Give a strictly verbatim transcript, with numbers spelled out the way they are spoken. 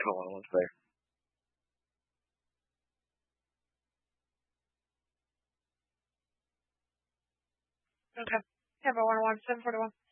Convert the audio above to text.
Hold on one second. Okay. Have a one one seven forty one.